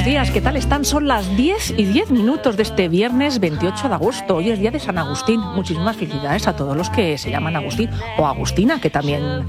días, ¿qué tal están? Son las 10:10 de este viernes 28 de agosto. Hoy es día de San Agustín. Muchísimas felicidades a todos los que se llaman Agustín o Agustina, que también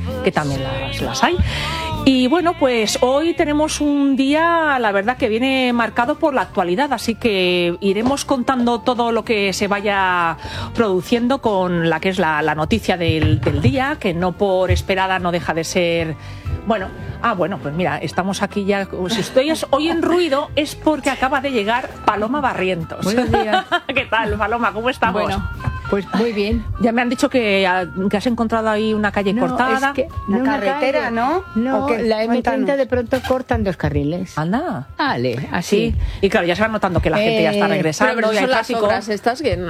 las hay. Y bueno, pues hoy tenemos un día, la verdad, que viene marcado por la actualidad, así que iremos contando todo lo que se vaya produciendo con la que es la noticia del día, que no por esperada no deja de ser... Bueno, pues mira, estamos aquí ya. Si estoy hoy en ruido es porque acaba de llegar Paloma Barrientos. Buenos días. ¿Qué tal, Paloma? ¿Cómo estamos? Bueno, pues muy bien. Ya me han dicho que has encontrado ahí una calle cortada. Es que una carretera, calle, ¿no? No, la M30 Cuéntanos. de pronto cortan 2 carriles. Anda. Vale, así. Sí. Y claro, ya se va notando que la gente ya está regresando. Pero y hay son las tráfico. obras estas que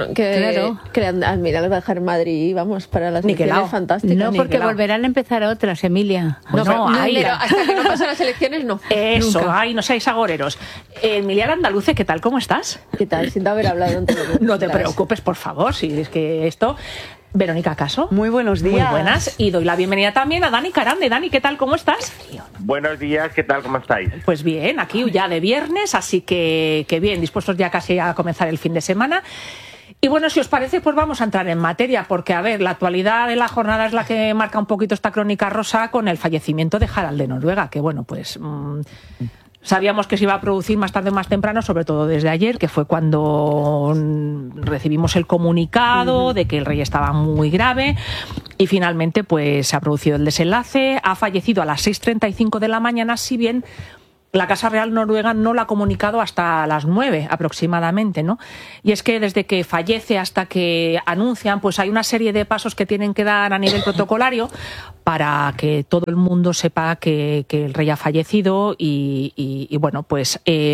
mira, las va a dejar en Madrid, vamos, para las Niquelao. elecciones fantásticas. No, porque Niquelao. volverán a empezar otras, Emilia. Pues no, ahí pero hasta que no pasen las elecciones, no. Eso, Nunca. ay, no seáis agoreros. Emiliana Andaluce, ¿qué tal? ¿Cómo estás? ¿Qué tal? Sin haber hablado antes. No te preocupes, por favor, si es que esto... Verónica Caso. Muy buenos días. Muy buenas. Y doy la bienvenida también a Dani Carande. Dani, ¿qué tal? ¿Cómo estás? Buenos días, ¿qué tal? ¿Cómo estáis? Pues bien, aquí ya de viernes, así que bien, dispuestos ya casi a comenzar el fin de semana. Y bueno, si os parece, pues vamos a entrar en materia, porque, a ver, la actualidad de la jornada es la que marca un poquito esta crónica rosa con el fallecimiento de Harald de Noruega, que bueno, pues... sabíamos que se iba a producir más tarde o más temprano, sobre todo desde ayer, que fue cuando recibimos el comunicado de que el rey estaba muy grave y finalmente pues se ha producido el desenlace. Ha fallecido a las 6:35 de la mañana, si bien la Casa Real Noruega no lo ha comunicado hasta las 9 aproximadamente, ¿no? Y es que desde que fallece hasta que anuncian, pues hay una serie de pasos que tienen que dar a nivel protocolario para que todo el mundo sepa que el rey ha fallecido y bueno, pues...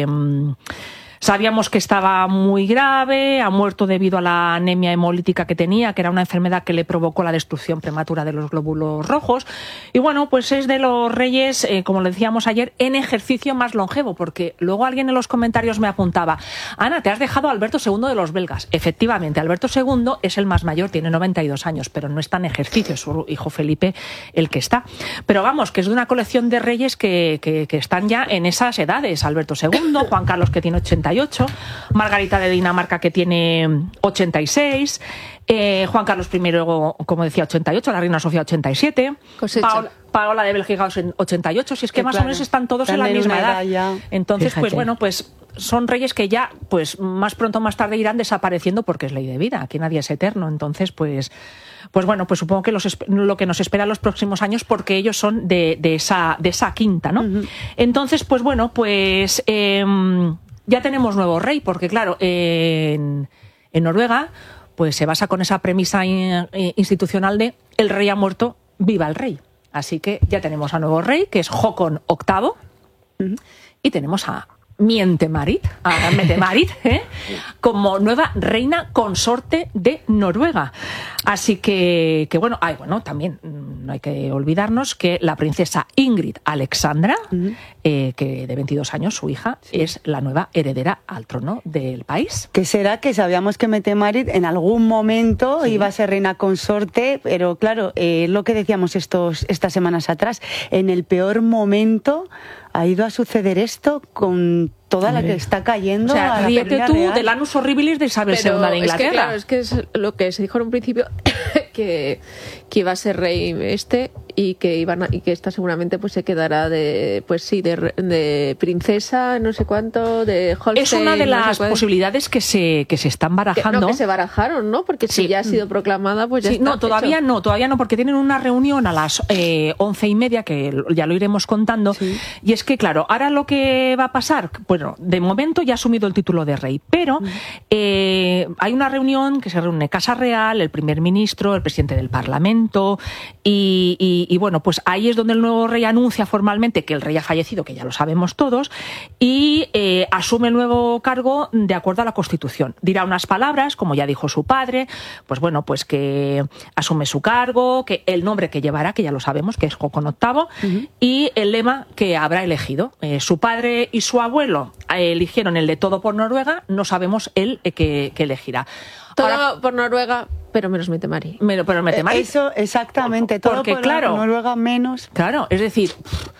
sabíamos que estaba muy grave, ha muerto debido a la anemia hemolítica que tenía, que era una enfermedad que le provocó la destrucción prematura de los glóbulos rojos. Y bueno, pues es de los reyes, como le decíamos ayer, en ejercicio más longevo, porque luego alguien en los comentarios me apuntaba: Ana, te has dejado a Alberto II de los belgas. Efectivamente, Alberto II es el más mayor, tiene 92 años, pero no está en ejercicio, es su hijo Felipe el que está. Pero vamos, que es de una colección de reyes que están ya en esas edades. Alberto II, Juan Carlos, que tiene 88, Margarita de Dinamarca, que tiene 86, Juan Carlos I, como decía, 88, la reina Sofía 87, Paola de Bélgica 88, si es que más o menos están todos en la misma edad. Entonces, Fíjate. pues bueno, pues son reyes que ya, pues más pronto o más tarde irán desapareciendo porque es ley de vida, aquí nadie es eterno. Entonces, pues bueno, pues supongo que lo que nos espera en los próximos años, porque ellos son de esa quinta, ¿no? Uh-huh. Entonces, pues bueno, pues ya tenemos nuevo rey, porque claro, en Noruega pues se basa con esa premisa institucional de el rey ha muerto, viva el rey. Así que ya tenemos a nuevo rey, que es Håkon VIII, y tenemos a Mette-Marit, como nueva reina consorte de Noruega. Así que bueno, también no hay que olvidarnos que la princesa Ingrid Alexandra, que de 22 años, su hija, es la nueva heredera al trono del país. ¿Qué será? Que sabíamos que Mette-Marit en algún momento iba a ser reina consorte, pero claro, lo que decíamos estas semanas atrás, en el peor momento ha ido a suceder esto con toda la que está cayendo. O sea, a la ríete familia tú real. del anus horribilis de Isabel II de Inglaterra. Es que es lo que se dijo en un principio, que iba a ser rey y que esta seguramente pues se quedará de princesa, no sé cuánto, de Holstein. Es una de las posibilidades que se están barajando. Que se barajaron, ¿no? Porque si ya ha sido proclamada, pues ya está. No, todavía no, porque tienen una reunión a las 11:30, que ya lo iremos contando. Sí. Y es que, claro, ahora lo que va a pasar, bueno, de momento ya ha asumido el título de rey, pero hay una reunión que se reúne Casa Real, el primer ministro, el presidente del Parlamento, y bueno, pues ahí es donde el nuevo rey anuncia formalmente que el rey ha fallecido, que ya lo sabemos todos, y asume el nuevo cargo de acuerdo a la Constitución. Dirá unas palabras, como ya dijo su padre, pues bueno, pues que asume su cargo, que el nombre que llevará, que ya lo sabemos, que es Håkon VIII, y el lema que habrá elegido. Su padre y su abuelo eligieron el de todo por Noruega, no sabemos él que elegirá. Todo por Noruega, pero menos Mette-Marit. Pero Mette-Marit. Eso, exactamente. Todo porque, por claro, Noruega menos. Claro, es decir,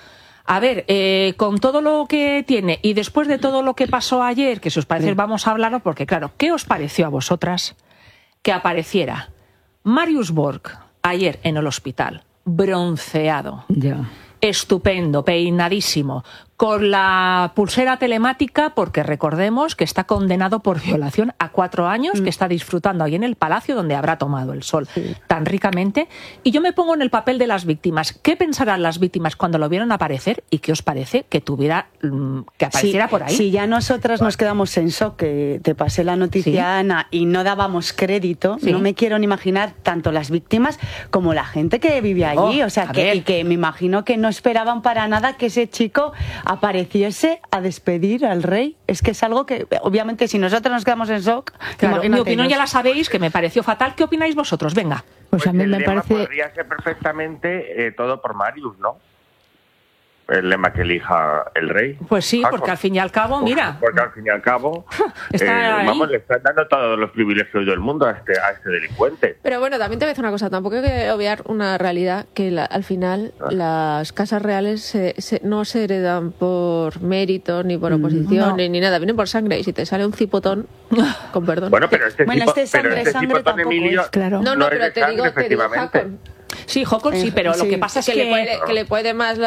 A ver, con todo lo que tiene y después de todo lo que pasó ayer, que si os parece vamos a hablarlo, porque claro, ¿qué os pareció a vosotras que apareciera Marius Borg ayer en el hospital, bronceado, estupendo, peinadísimo, con la pulsera telemática, porque recordemos que está condenado por violación a 4 años, que está disfrutando ahí en el palacio donde habrá tomado el sol tan ricamente? Y yo me pongo en el papel de las víctimas. ¿Qué pensarán las víctimas cuando lo vieron aparecer? ¿Y qué os parece que apareciera por ahí? Si ya nosotras nos quedamos en shock, que te pasé la noticia, Ana, y no dábamos crédito, no me quiero ni imaginar tanto las víctimas como la gente que vivía allí. O sea, que me imagino que no esperaban para nada que ese chico apareciese a despedir al rey. Es que es algo que, obviamente, si nosotros nos quedamos en shock... Claro, mi opinión ya la sabéis, que me pareció fatal. ¿Qué opináis vosotros? Venga. Pues a mí el me lema parece... podría ser perfectamente todo por Marius, ¿no? El lema que elija el rey. Pues sí, porque al fin y al cabo, mira... Porque al fin y al cabo, le están dando todos los privilegios del mundo a este delincuente. Pero bueno, también te voy a decir una cosa, tampoco hay que obviar una realidad, que al final las casas reales no se heredan por mérito, ni por oposición, ni nada, vienen por sangre, y si te sale un cipotón, con perdón... Bueno, pero este sangre cipotón, Emilio, es, claro. No, no pero es de sangre, efectivamente. Sí, Jocon sí, pero lo que pasa es que le puede más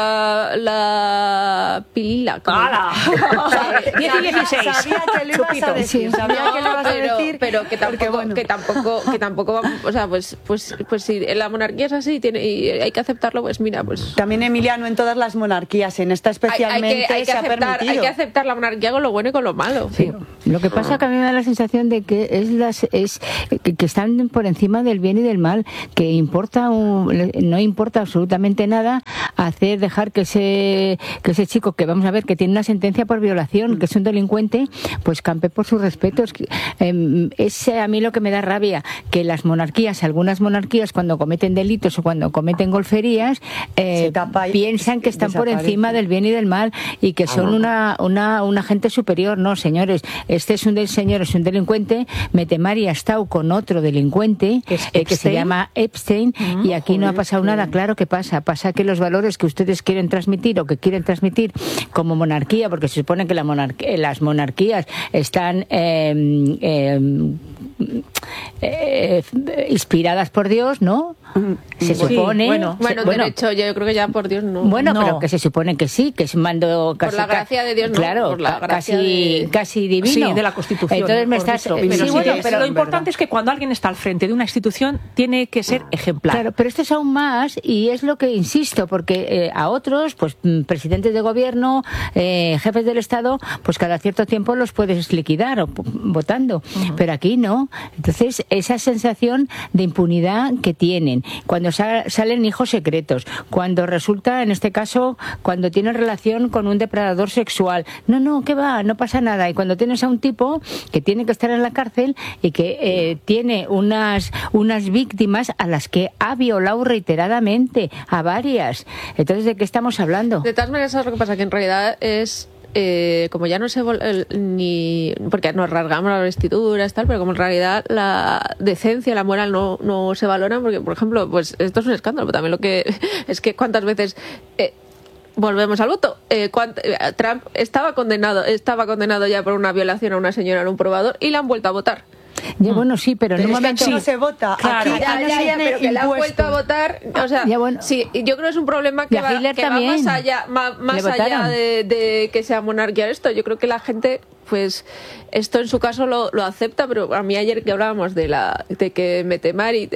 la pilila. ¡Hala! 10 y 16. Sabía que le ibas a decir. Pero que tampoco vamos, o sea, pues si la monarquía es así y hay que aceptarlo, pues mira, pues... También, Emilia, no en todas las monarquías, en esta especialmente se ha permitido. Hay que aceptar la monarquía con lo bueno y con lo malo. Sí. Lo que pasa es que a mí me da la sensación de que que están por encima del bien y del mal, que no importa absolutamente nada dejar que ese chico, que vamos a ver, que tiene una sentencia por violación, que es un delincuente, pues campe por sus respetos. Es a mí lo que me da rabia, que algunas monarquías, cuando cometen delitos o cuando cometen golferías, piensan que están por encima del bien y del mal y que son una gente superior. No, señores, este es un delincuente. Metemari ha estado con otro delincuente que se llama Epstein, y aquí no ha pasado nada. Claro que pasa que los valores que ustedes quieren transmitir o que quieren transmitir como monarquía, porque se supone que las monarquías están inspiradas por Dios, ¿no? Se supone. Bueno, de hecho, yo creo que ya por Dios no. Bueno, no. Pero que se supone que sí, que es un mando casi. Por la gracia de Dios, no. Claro, por la gracia casi divino. Sí, de la Constitución. Entonces me estás. Pero lo importante es que cuando alguien está al frente de una institución tiene que ser ejemplar. Claro, pero esto es aún más, y es lo que insisto, porque a otros, pues presidentes de gobierno, jefes del Estado, pues cada cierto tiempo los puedes liquidar votando, pero aquí no. Entonces, esa sensación de impunidad que tienen, cuando salen hijos secretos, cuando resulta, en este caso, cuando tienen relación con un depredador sexual, no, ¿qué va? No pasa nada. Y cuando tienes a un tipo que tiene que estar en la cárcel y que tiene unas víctimas a las que ha violado reiteradamente, a varias. Entonces, ¿de qué estamos hablando? De todas maneras, ¿sabes lo que pasa? Que en realidad es... como ya no se ni porque nos rasgamos las vestiduras tal, pero como en realidad la decencia, la moral no se valoran, porque por ejemplo, pues esto es un escándalo, pero también lo que es que cuántas veces volvemos al voto, Trump estaba condenado ya por una violación a una señora en un probador y la han vuelto a votar. Ya, bueno, sí, pero en un momento no se vota. Claro. Aquí Pero que la han vuelto a votar, o sea, bueno. sí, yo creo que es un problema que va más allá, más allá de que sea monarquía esto. Yo creo que la gente, pues, esto en su caso lo acepta, pero a mí ayer que hablábamos de que Metemari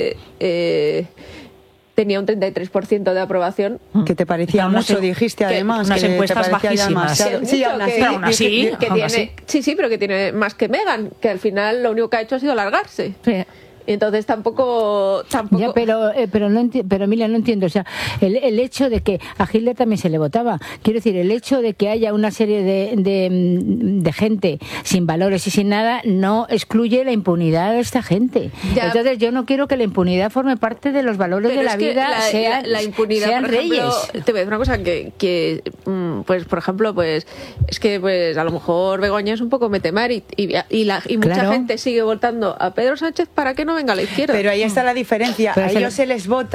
tenía un 33% de aprobación. Que te parecía mucho, dijiste además. Unas encuestas bajísimas. Sí, aún así. Sí, pero que tiene más que Meghan, que al final lo único que ha hecho ha sido alargarse. Sí. Entonces tampoco... Ya, pero Emilia, no entiendo. O sea, el hecho de que a Hitler también se le votaba. Quiero decir, el hecho de que haya una serie de gente sin valores y sin nada no excluye la impunidad de esta gente. Ya. Entonces yo no quiero que la impunidad forme parte de los valores de la vida, la impunidad, sean por ejemplo, reyes. Te voy a decir una cosa que pues por ejemplo, pues es que pues a lo mejor Begoña es un poco Metemari y mucha gente sigue votando a Pedro Sánchez para que no venga a la izquierda. Pero ahí está la diferencia. A ellos se les vota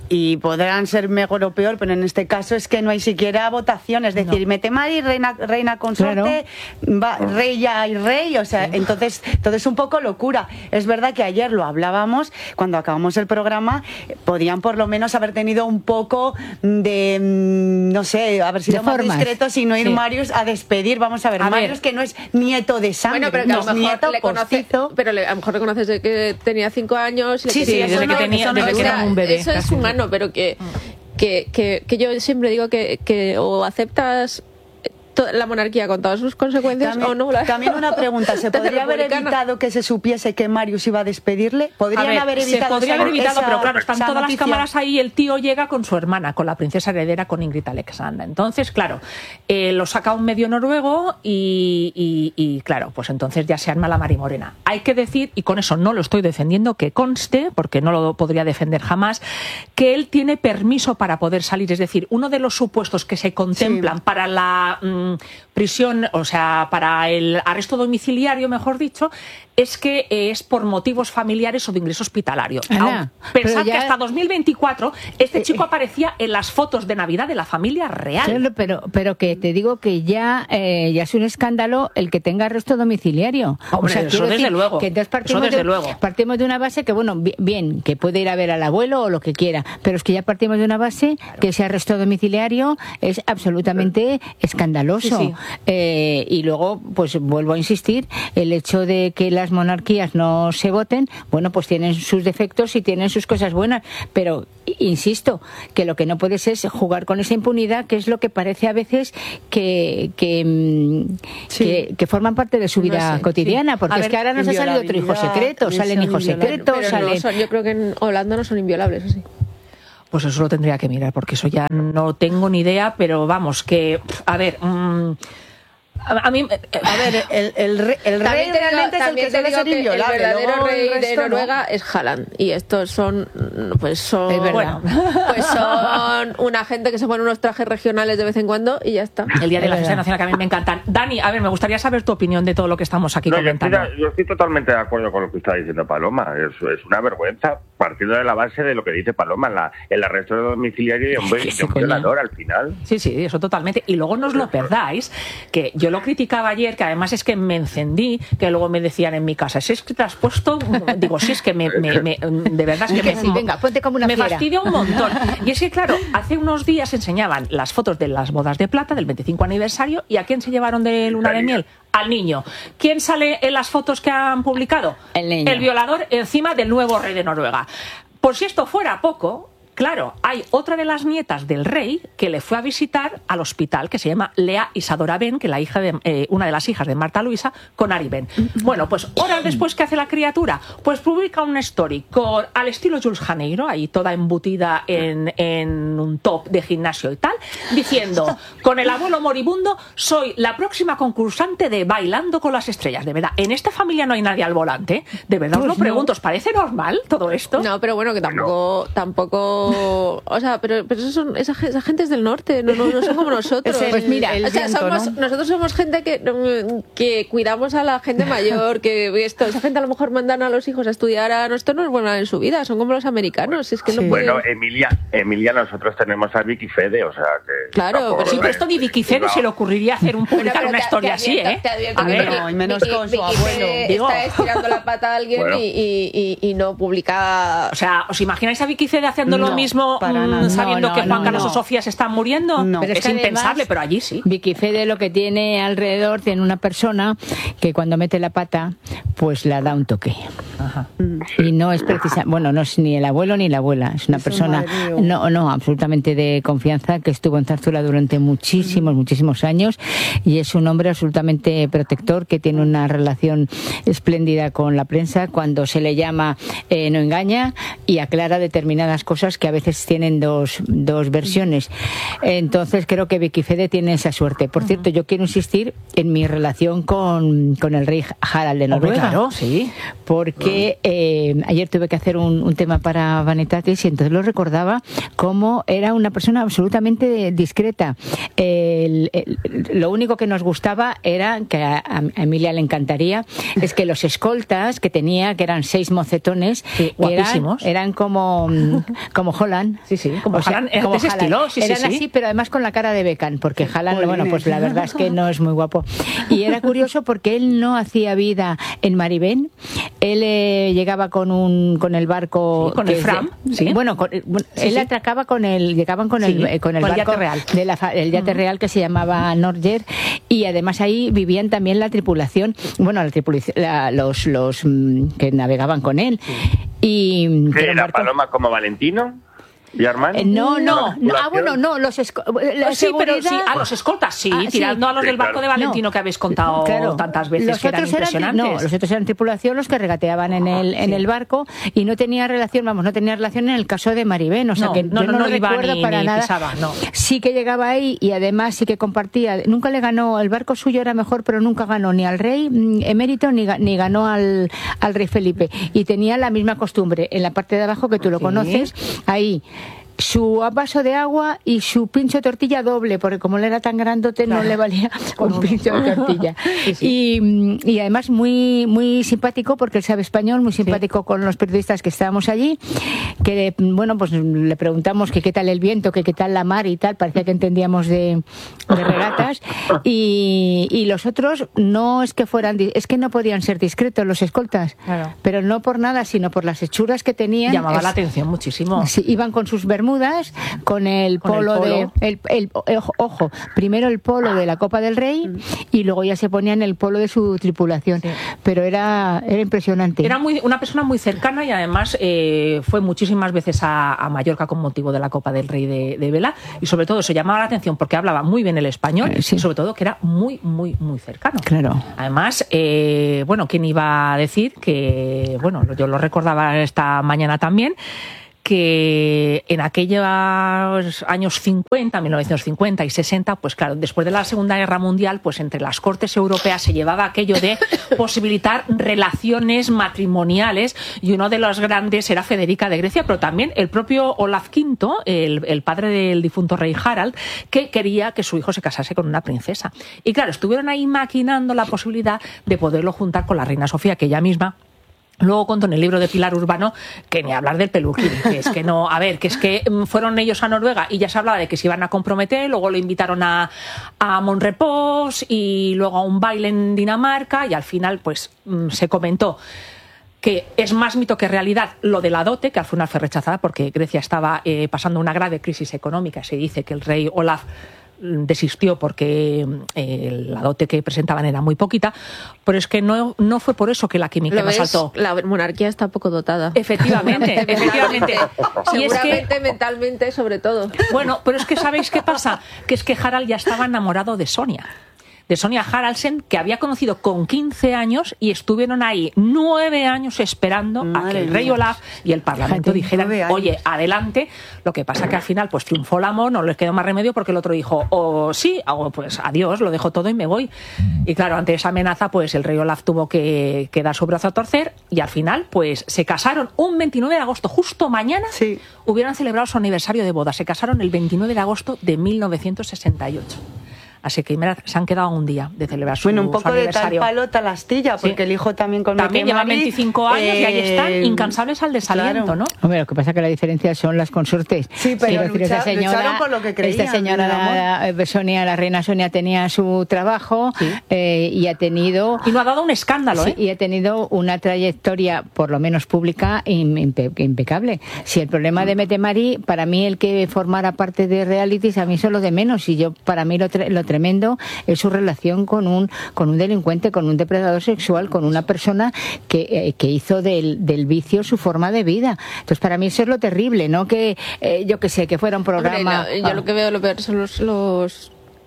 y podrán ser mejor o peor, pero en este caso es que no hay siquiera votación, es decir, mete Mari, reina consorte, va, rey ya y rey, o sea, entonces todo es un poco locura. Es verdad que ayer lo hablábamos, cuando acabamos el programa, podían por lo menos haber tenido un poco de, no sé, haber sido más discretos y no ir Marius a despedir. Vamos a ver, Marius que no es nieto de sangre, bueno, pero que no es nieto postizo. Pero a lo mejor reconoces de que tenía 5 años. Sí, desde que era un bebé. Eso es humano, pero que yo siempre digo que o aceptas la monarquía con todas sus consecuencias también, o no. También una pregunta, ¿se podría haber evitado que se supiese que Marius iba a despedirle? ¿Podrían haber evitado? Se podría haber evitado, pero claro, están todas noticia. Las cámaras ahí y el tío llega con su hermana, con la princesa heredera, con Ingrid Alexandra. Entonces, claro, lo saca un medio noruego y claro, pues entonces ya se arma la marimorena. Hay que decir, y con eso no lo estoy defendiendo, que conste, porque no lo podría defender jamás, que él tiene permiso para poder salir. Es decir, uno de los supuestos que se contemplan para la prisión, o sea, para el arresto domiciliario, mejor dicho, es que es por motivos familiares o de ingreso hospitalario. Pensad que hasta 2024 este chico aparecía en las fotos de Navidad de la familia real. Pero que te digo que ya es un escándalo el que tenga arresto domiciliario. Hombre, o sea, eso desde luego. Que entonces partimos de una base que, bueno, bien, que puede ir a ver al abuelo o lo que quiera, pero es que ya partimos de una base que ese arresto domiciliario es absolutamente escandaloso. Sí. Y luego, pues vuelvo a insistir, el hecho de que las monarquías no se voten, bueno, pues tienen sus defectos y tienen sus cosas buenas, pero insisto, que lo que no puedes es jugar con esa impunidad, que es lo que parece a veces que forman parte de su vida cotidiana, porque es que ahora nos ha salido otro hijo secreto, salen hijos secretos, yo creo que en Holanda no son inviolables, así. Pues eso lo tendría que mirar, porque eso ya no tengo ni idea, pero vamos, que, a ver... A mí, a ver, el rey realmente es el que suele ser inviolable. El verdadero rey de Noruega es Haaland, y estos son una gente que se pone unos trajes regionales de vez en cuando y ya está. El día de la fiesta nacional, que a mí me encantan. Dani, a ver, me gustaría saber tu opinión de todo lo que estamos aquí comentando. Yo estoy totalmente de acuerdo con lo que está diciendo Paloma. Es una vergüenza, partiendo de la base de lo que dice Paloma, el arresto domiciliario de un violador al final. Sí, eso totalmente. Y luego no os lo perdáis, que yo lo criticaba ayer, que además es que me encendí, que luego me decían en mi casa, si es que te has puesto, digo, sí, es que de verdad es que venga, ponte como una fiera. Fastidia un montón. Y es que, claro, hace unos días enseñaban las fotos de las bodas de plata del 25 aniversario, ¿y a quién se llevaron de luna de miel? Al niño. ¿Quién sale en las fotos que han publicado? El niño. El violador encima del nuevo rey de Noruega. Por si esto fuera poco, claro, hay otra de las nietas del rey que le fue a visitar al hospital, que se llama Lea Isadora Ben, que es una de las hijas de Marta Luisa, con Ari Ben. Bueno, pues horas después, ¿qué hace la criatura? Pues publica una story al estilo Jules Janeiro, ahí toda embutida en un top de gimnasio y tal, diciendo, con el abuelo moribundo, soy la próxima concursante de Bailando con las Estrellas. De verdad, en esta familia no hay nadie al volante. De verdad os lo pregunto, ¿os parece normal todo esto? No, pero bueno, que tampoco o sea, pero esa gente es del norte, no son como nosotros. Pues mira, nosotros somos gente que cuidamos a la gente mayor, esa gente a lo mejor mandan a los hijos a estudiar, a nosotros no es buena en su vida, son como los americanos. Es que no Bueno, Emilia, nosotros tenemos a Vicky Fede, o sea que... Claro, pero sí, pero esto ni Vicky Fede se le ocurriría hacer publicar una historia así, ¿eh? A ver, y menos con su abuelo. Está estirando la pata a alguien y no publica... O sea, ¿os imagináis a Vicky Fede haciendo lo mismo sabiendo que Juan Carlos o Sofía se están muriendo? No. Pero es impensable, pero allí sí. Vicky Fede lo que tiene alrededor, tiene una persona que cuando mete la pata, pues la da un toque. Ajá. Y no es precisa, bueno, no es ni el abuelo ni la abuela, es una persona absolutamente de confianza, que estuvo en Zarzuela durante muchísimos años, y es un hombre absolutamente protector, que tiene una relación espléndida con la prensa. Cuando se le llama no engaña y aclara determinadas cosas que a veces tienen dos versiones. Entonces creo que Vicky Fede tiene esa suerte. Por cierto, yo quiero insistir en mi relación con el rey Harald de Noruega. Claro, sí. Porque que ayer tuve que hacer un tema para Vanitatis y entonces lo recordaba como era una persona absolutamente discreta. Lo único que nos gustaba era, que a Emilia le encantaría, es que los escoltas que tenía, que eran 6 mocetones, sí, guapísimos. Eran como Holland. Sí, como Haaland, de ese estilo. Sí, eran así, pero además con la cara de Beckham, porque Haaland, bueno, pues la verdad es que no es muy guapo. Y era curioso porque él no hacía vida en Maribén. Él llegaba con el barco, con el Fram, él atracaba llegaban con el barco yate real, el yate real, que se llamaba Norger, y además ahí vivían también la tripulación, los que navegaban con él. Y ¿qué era, Paloma, como Valentino y Armani? No, los los escoltas, tirando a los del barco de Valentino, que habéis contado tantas veces, que eran impresionantes. Los otros eran tripulación, los que regateaban en el barco, y no tenía relación en el caso de Maribén, o sea que yo no recuerdo para nada. Pisaba, sí que llegaba ahí y además sí que compartía. Nunca le ganó, el barco suyo era mejor, pero nunca ganó ni al rey emérito ni ganó al rey Felipe, y tenía la misma costumbre en la parte de abajo, que tú lo conoces, ahí su vaso de agua y su pincho de tortilla doble, porque como él era tan grandote no le valía un pincho de tortilla. Y además muy muy simpático, porque él sabe español, muy simpático con los periodistas que estábamos allí, que bueno, pues le preguntamos que qué tal el viento, que qué tal la mar y tal, parecía que entendíamos de regatas, y los otros no es que fueran, es que no podían ser discretos los escoltas, pero no por nada, sino por las hechuras que tenían. Llamaba la atención muchísimo. Sí, iban con sus bermudas, con el polo ojo, primero el polo de la Copa del Rey y luego ya se ponían el polo de su tripulación, pero era impresionante. Era una persona muy cercana, y además fue muchísimas veces a Mallorca con motivo de la Copa del Rey de vela, y sobre todo se llamaba la atención porque hablaba muy bien el español, y sobre todo que era muy muy muy cercano. Claro. Además, ¿quién iba a decir que, yo lo recordaba esta mañana también, que en aquellos años 50, 1950 y 60, pues claro, después de la Segunda Guerra Mundial, pues entre las cortes europeas se llevaba aquello de posibilitar relaciones matrimoniales, y uno de los grandes era Federica de Grecia, pero también el propio Olaf V, el padre del difunto rey Harald, que quería que su hijo se casase con una princesa. Y claro, estuvieron ahí maquinando la posibilidad de poderlo juntar con la reina Sofía, que ella misma luego contó en el libro de Pilar Urbano, que ni hablar del peluquín, que es que no, que es que fueron ellos a Noruega y ya se hablaba de que se iban a comprometer, luego lo invitaron a Monrepos y luego a un baile en Dinamarca, y al final pues se comentó que es más mito que realidad lo de la dote, que al final fue rechazada porque Grecia estaba pasando una grave crisis económica. Se dice que el rey Olaf desistió porque la dote que presentaban era muy poquita, pero es que no fue por eso que la química nos saltó. La monarquía está poco dotada. Efectivamente. Y seguramente mentalmente, sobre todo. Bueno, pero es que ¿sabéis qué pasa? Que es que Harald ya estaba enamorado de Sonia Haraldsen, que había conocido con 15 años, y estuvieron ahí 9 años esperando a que el rey Olaf y el Parlamento dijeran, oye, adelante. Lo que pasa que al final pues triunfó el amor, no les quedó más remedio, porque el otro dijo, pues adiós, lo dejo todo y me voy. Y claro, ante esa amenaza, pues el rey Olaf tuvo que dar su brazo a torcer, y al final pues se casaron un 29 de agosto, justo mañana hubieran celebrado su aniversario de boda. Se casaron el 29 de agosto de 1968. Así que se han quedado un día de celebrar su aniversario. Un poco de tal palo, tal astilla, porque el hijo también con también lleva 25 años y ahí están incansables al desaliento, ¿no? Hombre, lo que pasa es que la diferencia son las consortes. Sí, pero lucharon por lo que creían. Esta señora Sonia, la reina Sonia, tenía su trabajo y ha tenido... Y no ha dado un escándalo, y ha tenido una trayectoria, por lo menos pública, impecable. Si el problema de Mette-Marit, para mí el que formara parte de realities, a mí eso es lo de menos. Y para mí lo tremendo es su relación con un delincuente, con un depredador sexual, con una persona que hizo del vicio su forma de vida. Entonces, para mí eso es lo terrible, no que yo que sé, que fuera un programa... Hombre, yo lo que veo lo peor son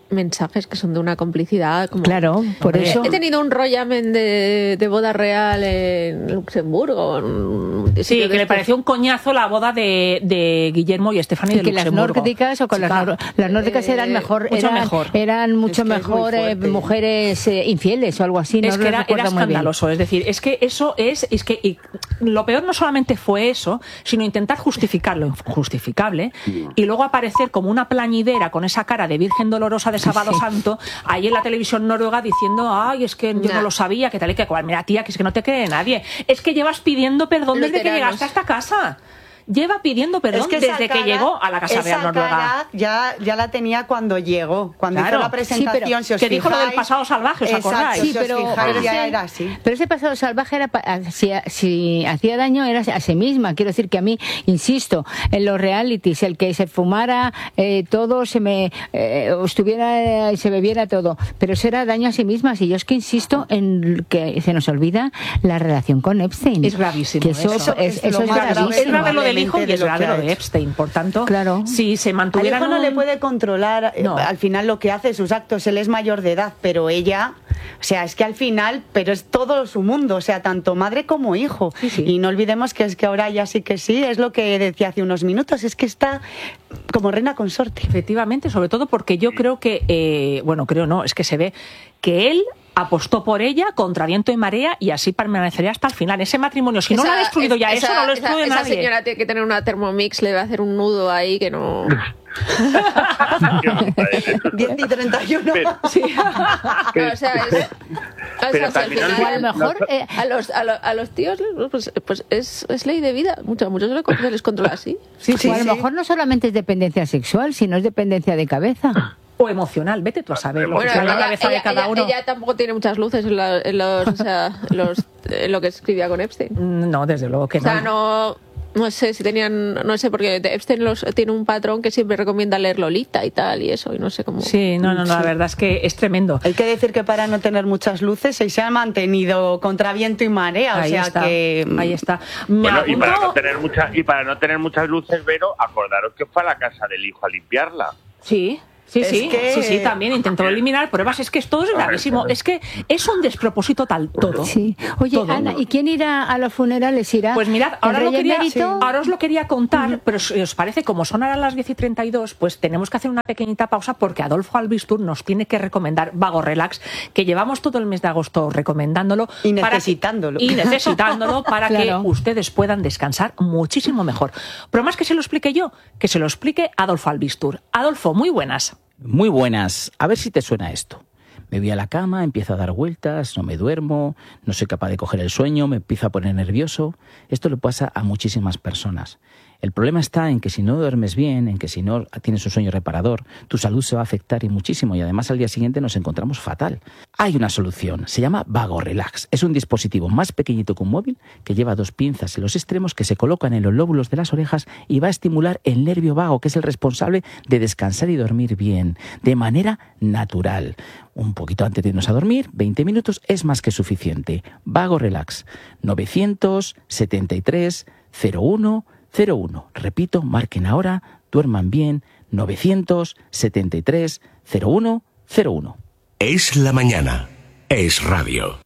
mensajes que son de una complicidad. Como... Claro, por eso. He tenido un rollamen de boda real en Luxemburgo. Sí, que le pareció un coñazo la boda de Guillermo y Stephanie de que Luxemburgo. las nórdicas o con las nórdicas eran mejor, eran mucho mejor mujeres infieles o algo así. No es que era escandaloso. Bien. Es decir, es que eso es que y lo peor no solamente fue eso, sino intentar justificar lo injustificable y luego aparecer como una plañidera con esa cara de Virgen Dolorosa de Sábado Santo ahí en la televisión noruega diciendo, ay, es que yo no lo sabía, que tal y que cual. Mira, tía, que es que no te cree nadie. Es que llevas pidiendo perdón desde que llegaste a esta casa. Lleva pidiendo perdón desde que llegó a la Casa Real Noruega. Ya la tenía cuando llegó, cuando hizo la presentación. Sí, que dijo lo del pasado salvaje, ¿os acordáis? Sí, pero ya era así. Pero ese pasado salvaje era si hacía daño era a sí misma. Quiero decir que a mí, insisto, en los realities, el que se fumara todo, se bebiera todo, pero eso era daño a sí misma. Y yo es que insisto en que se nos olvida la relación con Epstein. Es gravísimo. Que eso es gravísimo. Es grave lo del hijo y es grave lo de Epstein. Por tanto, si se mantuvieran... Al hijo no le puede controlar al final lo que hace, sus actos. Él es mayor de edad, pero ella... O sea, es que al final, pero es todo su mundo, o sea, tanto madre como hijo. Sí. Y no olvidemos que es que ahora ya sí que sí, es lo que decía hace unos minutos, es que está como reina consorte. Efectivamente, sobre todo porque yo creo que, es que se ve que él apostó por ella contra viento y marea y así permanecería hasta el final. Ese matrimonio, si no lo ha destruido ya, eso no lo destruye nadie. Esa señora tiene que tener una Thermomix, le va a hacer un nudo ahí que no... 10 y 31. Pero, sí. O sea, a lo mejor a los tíos pues es ley de vida. Muchos se les controla así. A lo mejor no solamente es dependencia sexual, sino es dependencia de cabeza. O emocional, vete tú a saber lo que es la cabeza de cada uno. Ella tampoco tiene muchas luces en lo que escribía con Epstein. No, desde luego que no. O sea, no sé si tenían, no sé, porque Epstein tiene un patrón que siempre recomienda leer Lolita y tal, y eso, y no sé cómo. Sí, no, la verdad es que es tremendo. Hay que decir que para no tener muchas luces se ha mantenido contra viento y marea, ahí está. Ahí está. Bueno, y para no tener muchas luces, Vero, acordaros que fue a la casa del hijo a limpiarla. Sí, también intentó eliminar pruebas. Es que esto es gravísimo. Es que es un despropósito todo. Sí. Oye, todo. Ana, ¿y quién irá a los funerales? ¿Irá? Pues mirad, ahora os lo quería contar, pero si os parece, como son ahora las 10:32, pues tenemos que hacer una pequeñita pausa porque Adolfo Albistur nos tiene que recomendar Vago Relax, que llevamos todo el mes de agosto recomendándolo y necesitándolo para que ustedes puedan descansar muchísimo mejor. Pero más que se lo explique yo, que se lo explique Adolfo Albistur. Adolfo, muy buenas. Muy buenas. A ver si te suena esto. Me voy a la cama, empiezo a dar vueltas, no me duermo, no soy capaz de coger el sueño, me empiezo a poner nervioso. Esto le pasa a muchísimas personas. El problema está en que si no duermes bien, en que si no tienes un sueño reparador, tu salud se va a afectar y muchísimo, y además al día siguiente nos encontramos fatal. Hay una solución, se llama Vago Relax. Es un dispositivo más pequeñito que un móvil que lleva 2 pinzas en los extremos que se colocan en los lóbulos de las orejas y va a estimular el nervio vago, que es el responsable de descansar y dormir bien, de manera natural. Un poquito antes de irnos a dormir, 20 minutos es más que suficiente. Vago Relax, 973 01 01. Repito, marquen ahora, duerman bien, 973 01 01. Es la mañana. Es radio.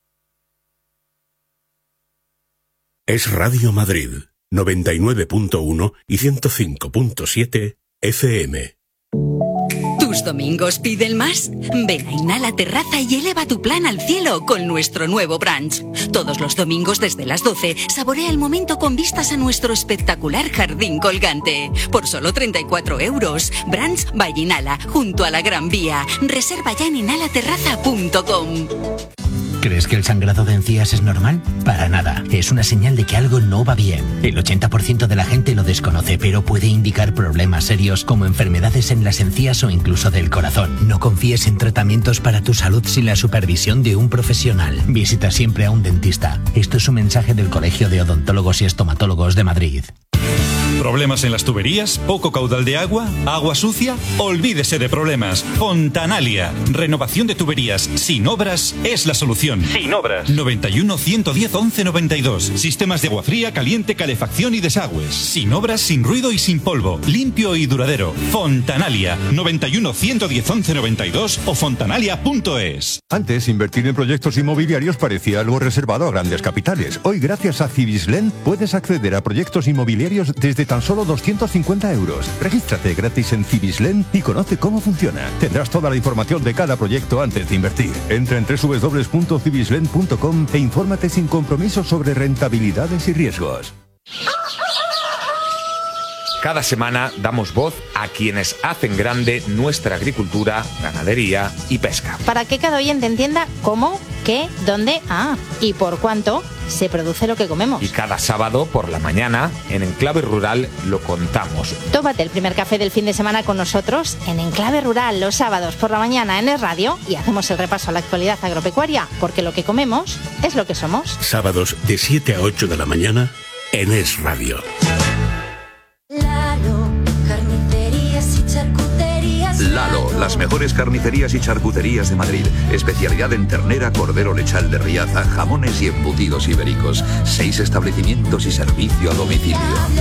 Es Radio Madrid, 99.1 y 105.7 FM. ¿Tus domingos piden más? Ven a Inhala Terraza y eleva tu plan al cielo con nuestro nuevo brunch. Todos los domingos desde las 12, saborea el momento con vistas a nuestro espectacular jardín colgante. Por solo 34 €. Brunch by Inhala, junto a la Gran Vía. Reserva ya en inhalaterraza.com. ¿Crees que el sangrado de encías es normal? Para nada. Es una señal de que algo no va bien. El 80% de la gente lo desconoce, pero puede indicar problemas serios como enfermedades en las encías o incluso del corazón. No confíes en tratamientos para tu salud sin la supervisión de un profesional. Visita siempre a un dentista. Esto es un mensaje del Colegio de Odontólogos y Estomatólogos de Madrid. ¿Problemas en las tuberías? ¿Poco caudal de agua? ¿Agua sucia? Olvídese de problemas. Fontanalia. Renovación de tuberías sin obras es la solución. Sin obras. 91 110 11 92. Sistemas de agua fría, caliente, calefacción y desagües. Sin obras, sin ruido y sin polvo. Limpio y duradero. Fontanalia. 91 110 11 92 o fontanalia.es. Antes, invertir en proyectos inmobiliarios parecía algo reservado a grandes capitales. Hoy, gracias a Civislend, puedes acceder a proyectos inmobiliarios desde tan solo 250 euros. Regístrate gratis en Civislend y conoce cómo funciona. Tendrás toda la información de cada proyecto antes de invertir. Entra en www.civislend.com e infórmate sin compromiso sobre rentabilidades y riesgos. Cada semana damos voz a quienes hacen grande nuestra agricultura, ganadería y pesca. Para que cada oyente entienda cómo, qué, dónde, y por cuánto se produce lo que comemos. Y cada sábado por la mañana, en Enclave Rural, lo contamos. Tómate el primer café del fin de semana con nosotros en Enclave Rural los sábados por la mañana en Es Radio y hacemos el repaso a la actualidad agropecuaria, porque lo que comemos es lo que somos. Sábados de 7 a 8 de la mañana en Es Radio. Lalo, las mejores carnicerías y charcuterías de Madrid. Especialidad en ternera, cordero lechal de Riaza, jamones y embutidos ibéricos. 6 establecimientos y servicio a domicilio.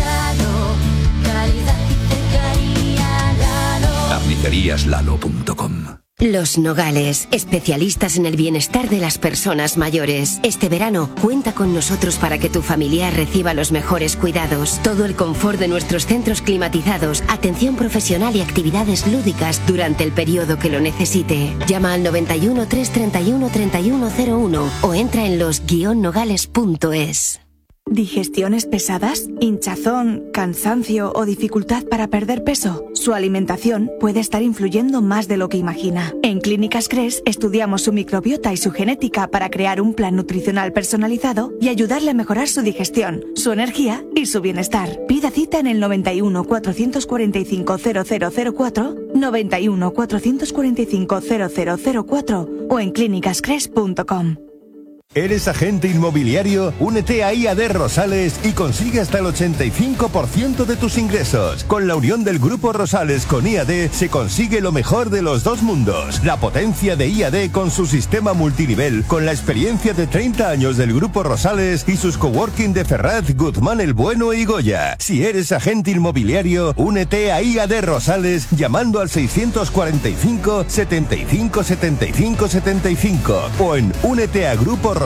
Carniceríaslalo.com. Los Nogales, especialistas en el bienestar de las personas mayores. Este verano, cuenta con nosotros para que tu familiar reciba los mejores cuidados. Todo el confort de nuestros centros climatizados, atención profesional y actividades lúdicas durante el periodo que lo necesite. Llama al 91 331 3101 o entra en los-nogales.es. ¿Digestiones pesadas? ¿Hinchazón, cansancio o dificultad para perder peso? Su alimentación puede estar influyendo más de lo que imagina. En Clínicas Cres estudiamos su microbiota y su genética para crear un plan nutricional personalizado y ayudarle a mejorar su digestión, su energía y su bienestar. Pida cita en el 91 445 0004, 91 445 0004 o en clínicascres.com. ¿Eres agente inmobiliario? Únete a IAD Rosales y consigue hasta el 85% de tus ingresos. Con la unión del Grupo Rosales con IAD se consigue lo mejor de los dos mundos. La potencia de IAD con su sistema multinivel, con la experiencia de 30 años del Grupo Rosales y sus coworking de Ferraz, Guzmán el Bueno y Goya. Si eres agente inmobiliario, únete a IAD Rosales llamando al 645 75 75 75 o en úneteagruporosales.com.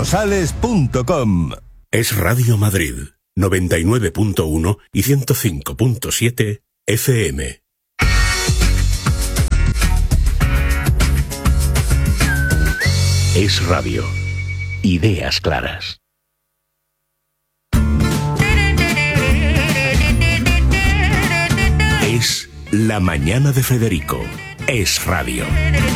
Es Radio Madrid, 99.1 y 105.7 FM. Es Radio. Ideas claras. Es La Mañana de Federico. Es Radio.